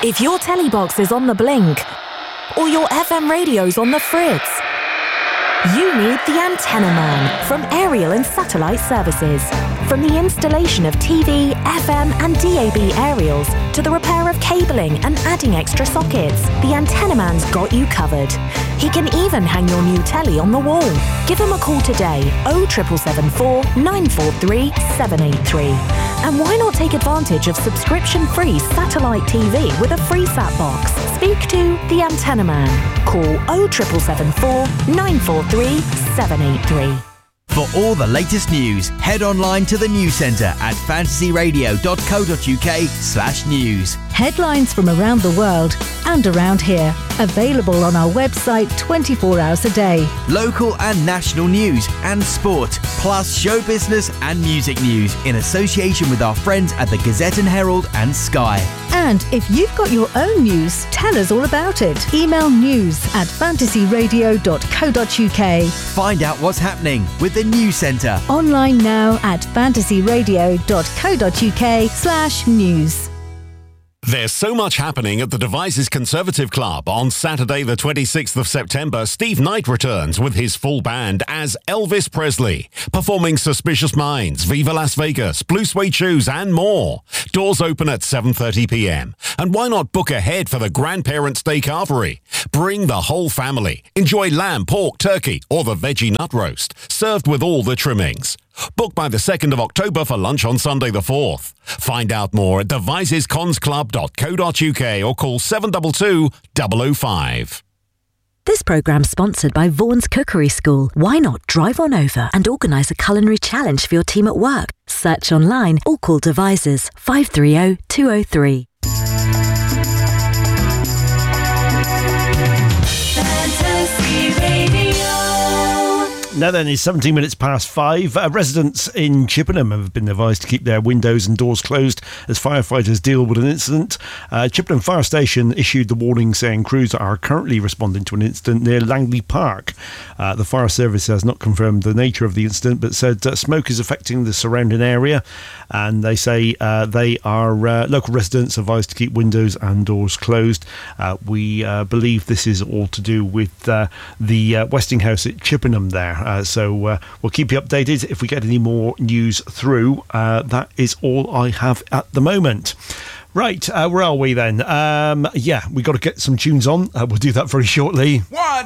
If your telly box is on the blink, or your FM radio's on the fritz, you need the Antenna Man from Aerial and Satellite Services. From the installation of TV, FM and DAB aerials to the repair of cabling and adding extra sockets, the Antenna Man's got you covered. He can even hang your new telly on the wall. Give him a call today, 07774 943 783. And why not take advantage of subscription-free satellite TV with a free sat box? Speak to the Antenna Man. Call 07774 943 783. For all the latest news, head online to the News Centre at fantasyradio.co.uk/news. Headlines from around the world and around here. Available on our website 24 hours a day. Local and national news and sport, plus show business and music news in association with our friends at the Gazette and Herald and Sky. And if you've got your own news, tell us all about it. Email news@fantasyradio.co.uk. Find out what's happening with the News Centre. Online now at fantasyradio.co.uk/news. There's so much happening at the Devizes Conservative Club. On Saturday the 26th of September, Steve Knight returns with his full band as Elvis Presley, performing Suspicious Minds, Viva Las Vegas, Blue Suede Shoes and more. Doors open at 7:30pm. And why not book ahead for the Grandparents' Day Carvery? Bring the whole family. Enjoy lamb, pork, turkey or the veggie nut roast, served with all the trimmings. Book by the 2nd of October for lunch on Sunday the 4th. Find out more at devizesconsclub.co.uk or call 722 005. This programme's sponsored by Vaughan's Cookery School. Why not drive on over and organise a culinary challenge for your team at work? Search online or call Devizes 530 203. Now then, it's 17 minutes past 5. Residents in Chippenham have been advised to keep their windows and doors closed as firefighters deal with an incident. Chippenham Fire Station issued the warning saying crews are currently responding to an incident near Langley Park. The fire service has not confirmed the nature of the incident but said smoke is affecting the surrounding area, and they say they are local residents advised to keep windows and doors closed. We believe this is all to do with the Westinghouse at Chippenham there. So we'll keep you updated if we get any more news through. That is all I have at the moment. Right, where are we then? We got to get some tunes on. We'll do that very shortly.